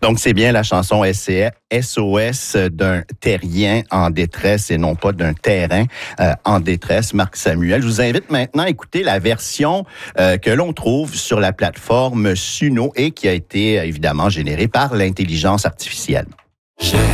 Donc, c'est bien la chanson SOS d'un terrien en détresse et non pas d'un terrain en détresse, Marc Samuel. Je vous invite maintenant à écouter la version que l'on trouve sur la plateforme Suno et qui a été évidemment générée par l'intelligence artificielle.